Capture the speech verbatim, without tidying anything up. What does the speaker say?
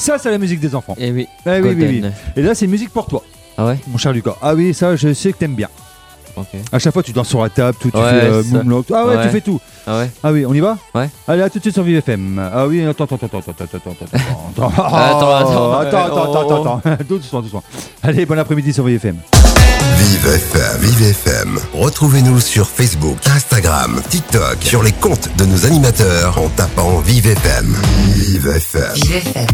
Ça, c'est la musique des enfants. Eh oui. Ah, oui, oui, oui. Golden. Et là, c'est une musique pour toi, Ah ouais. mon cher Lucas. Ah oui, ça, je sais que t'aimes bien. Ok. À chaque fois, tu danses sur la table, tout, tu Ouais, fais euh, ça. moonwalk. Ah ouais, Ouais. tu fais tout. Ah ouais. Ah oui, on y va? Ouais. Allez, à tout de suite sur Vive F M. Ah oui, attends, attends, attends, attends, attends, attends, attends, attends, Attends, attends, attends, attends, oh, attends, attends, attends, doucement, doucement. Allez, bon après-midi sur Vive F M. Vive F M, Vive F M. Retrouvez-nous sur Facebook, Instagram, TikTok, sur les comptes de nos animateurs en tapant Vive F M. Vive F M. Vive F M.